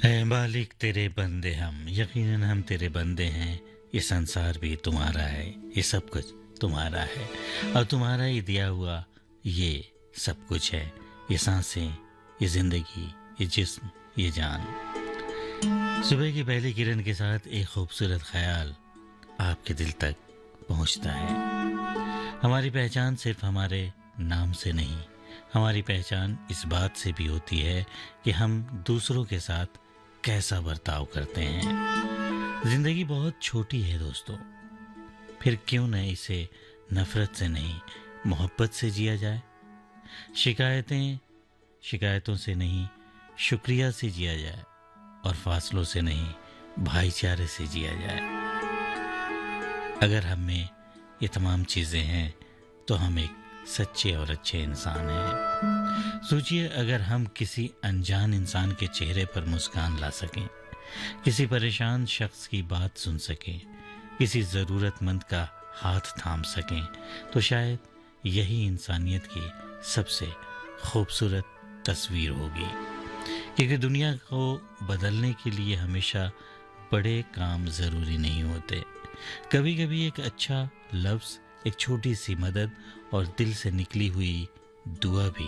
है मालिक तेरे बंदे हम, यकीनन हम तेरे बंदे हैं। ये संसार भी तुम्हारा है, ये सब कुछ तुम्हारा है और तुम्हारा ही दिया हुआ ये सब कुछ है। ये सांसें, ये जिंदगी, ये जिस्म, ये जान। सुबह की पहली किरण के साथ एक खूबसूरत ख्याल आपके दिल तक पहुंचता है। हमारी पहचान सिर्फ हमारे नाम से नहीं, हमारी पहचान इस बात से भी होती है कि हम दूसरों के साथ कैसा बर्ताव करते हैं। जिंदगी बहुत छोटी है दोस्तों, फिर क्यों न इसे नफरत से नहीं मोहब्बत से जिया जाए। शिकायतों से नहीं शुक्रिया से जिया जाए और फासलों से नहीं भाईचारे से जिया जाए। अगर हम में ये तमाम चीज़ें हैं तो हम एक सच्चे और अच्छे इंसान हैं। सोचिए, अगर हम किसी अनजान इंसान के चेहरे पर मुस्कान ला सकें, किसी परेशान शख्स की बात सुन सकें, किसी ज़रूरतमंद का हाथ थाम सकें, तो शायद यही इंसानियत की सबसे खूबसूरत तस्वीर होगी। क्योंकि दुनिया को बदलने के लिए हमेशा बड़े काम ज़रूरी नहीं होते। कभी कभी एक अच्छा लफ्ज़, एक छोटी सी मदद और दिल से निकली हुई दुआ भी